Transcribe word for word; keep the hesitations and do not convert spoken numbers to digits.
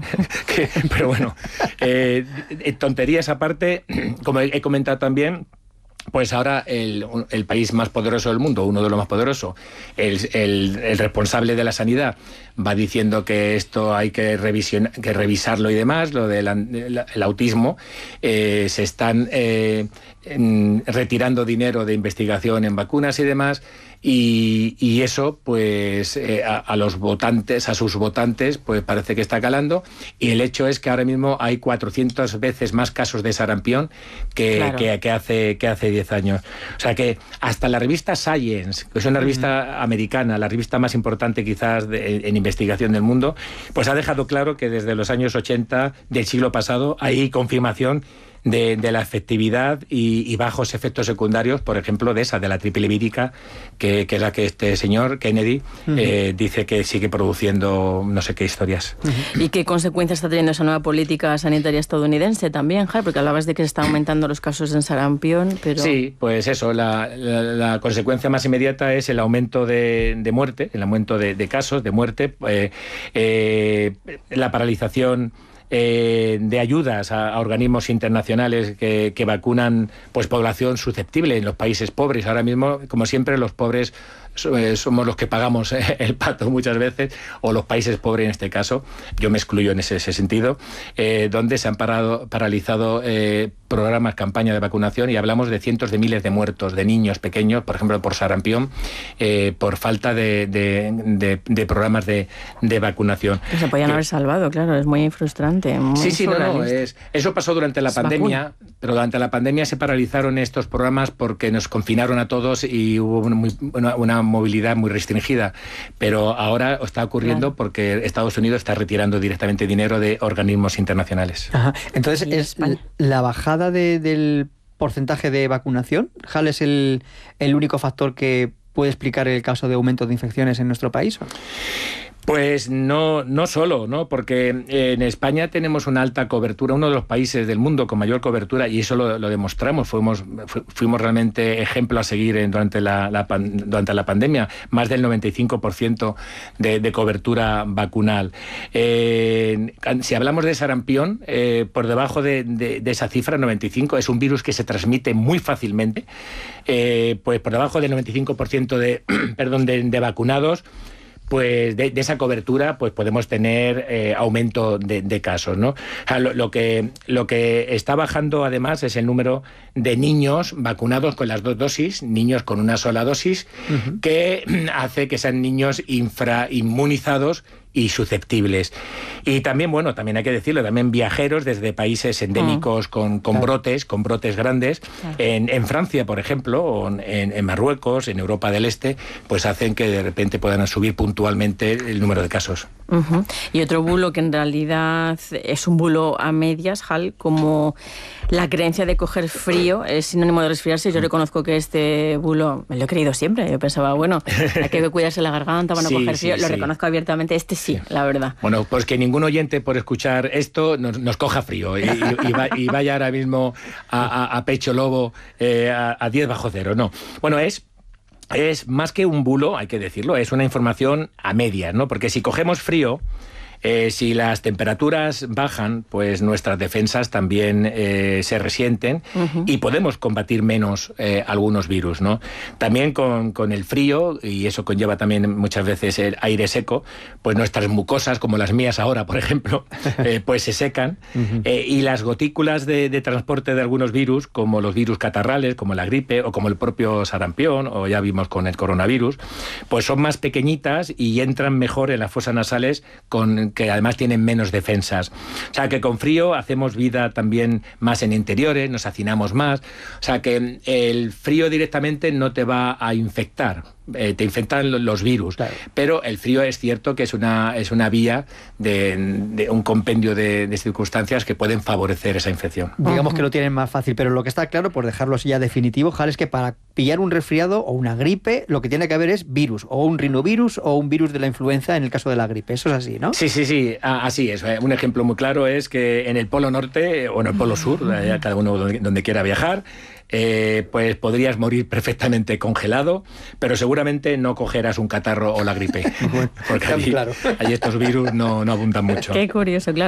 que, pero bueno, eh, tonterías aparte, como he, he comentado también, pues ahora el, el país más poderoso del mundo, uno de los más poderosos, el, el, el responsable de la sanidad va diciendo que esto hay que, revision, que revisarlo y demás, lo del el, el autismo, eh, se están eh, en, retirando dinero de investigación en vacunas y demás, y, y eso pues eh, a, a los votantes, a sus votantes, pues parece que está calando, y el hecho es que ahora mismo hay cuatrocientas veces más casos de sarampión que, claro. que, que hace que hace diez años. O sea que hasta la revista Science, que es una revista uh-huh. americana, la revista más importante quizás de, en investigación del mundo, pues ha dejado claro que desde los años ochenta del siglo pasado hay confirmación De, de la efectividad y, y bajos efectos secundarios, por ejemplo, de esa, de la triple vírica, que, que es la que este señor, Kennedy, uh-huh. eh, dice que sigue produciendo no sé qué historias. Uh-huh. ¿Y qué consecuencias está teniendo esa nueva política sanitaria estadounidense también, Jai? Porque hablabas de que se están aumentando los casos en sarampión, pero... Sí, pues eso, la, la, la consecuencia más inmediata es el aumento de, de muerte, el aumento de, de casos de muerte, eh, eh, la paralización Eh, de ayudas a, a organismos internacionales que, que vacunan pues población susceptible en los países pobres. Ahora mismo, como siempre, los pobres somos los que pagamos el pato muchas veces, o los países pobres en este caso, yo me excluyo en ese, ese sentido, eh, donde se han parado, paralizado eh, programas, campañas de vacunación, y hablamos de cientos de miles de muertos, de niños pequeños, por ejemplo, por sarampión, eh, por falta de, de, de, de programas de, de vacunación. Que se podían que, haber salvado, claro, es muy frustrante. Muy sí, sí, no, no, es, eso pasó durante la es pandemia, vacuna. Pero durante la pandemia se paralizaron estos programas porque nos confinaron a todos y hubo muy, una, una movilidad muy restringida, pero ahora está ocurriendo claro. porque Estados Unidos está retirando directamente dinero de organismos internacionales. Ajá. Entonces, ¿es la bajada de, del porcentaje de vacunación, Jal, es el, el único factor que puede explicar el caso de aumento de infecciones en nuestro país? Pues no, no solo, ¿no? Porque en España tenemos una alta cobertura, uno de los países del mundo con mayor cobertura, y eso lo, lo demostramos, fuimos, fuimos realmente ejemplo a seguir en, durante, la, la, durante la pandemia, más del noventa y cinco por ciento de, de cobertura vacunal. Eh, si hablamos de sarampión, eh, por debajo de, de, de esa cifra, noventa y cinco, es un virus que se transmite muy fácilmente, eh, pues por debajo del noventa y cinco por ciento de, perdón, de, de vacunados, pues de, de esa cobertura pues podemos tener eh, aumento de, de casos, ¿no? O sea, lo, lo que lo que está bajando además es el número de niños vacunados con las dos dosis, niños con una sola dosis, uh-huh. que hace que sean niños infrainmunizados y susceptibles. Y también, bueno, también hay que decirlo, también viajeros desde países endémicos mm. con, con claro. brotes, con brotes grandes, claro. en, en Francia, por ejemplo, o en, en Marruecos, en Europa del Este, pues hacen que de repente puedan subir puntualmente el número de casos. Uh-huh. Y otro bulo que en realidad es un bulo a medias, Jal, como la creencia de coger frío es sinónimo de resfriarse. Yo reconozco que este bulo me lo he creído siempre. Yo pensaba, bueno, hay que cuidarse la garganta para no sí, coger frío. Sí, lo sí. reconozco abiertamente. Este sí, sí, la verdad. Bueno, pues que ningún oyente por escuchar esto nos, nos coja frío y, y, y, va, y vaya ahora mismo a, a, a pecho lobo eh, a, a diez bajo cero. No. Bueno, es... Es más que un bulo, hay que decirlo, es una información a medias, ¿no? Porque si cogemos frío, eh, si las temperaturas bajan, pues nuestras defensas también eh, se resienten uh-huh. y podemos combatir menos eh, algunos virus, ¿no? También con, con el frío, y eso conlleva también muchas veces el aire seco, pues nuestras mucosas, como las mías ahora, por ejemplo, eh, pues se secan uh-huh. eh, y las gotículas de, de transporte de algunos virus, como los virus catarrales, como la gripe o como el propio sarampión, o ya vimos con el coronavirus, pues son más pequeñitas y entran mejor en las fosas nasales, con que además tienen menos defensas. O sea que con frío hacemos vida también más en interiores, nos hacinamos más. O sea que el frío directamente no te va a infectar. Eh, te infectan los virus, claro. Pero el frío es cierto que es una, es una vía de, de un compendio de, de circunstancias que pueden favorecer esa infección. Digamos que lo tienen más fácil, pero lo que está claro, por dejarlo así ya definitivo, Jal, es que para pillar un resfriado o una gripe, lo que tiene que haber es virus, o un rinovirus o un virus de la influenza en el caso de la gripe. Eso es así, ¿no? Sí, sí, sí, así es. Un ejemplo muy claro es que en el Polo Norte o en el Polo Sur, cada uno donde, donde quiera viajar, Eh, pues podrías morir perfectamente congelado, pero seguramente no cogerás un catarro o la gripe, porque allí, claro. allí estos virus no, no abundan mucho. Qué curioso, claro.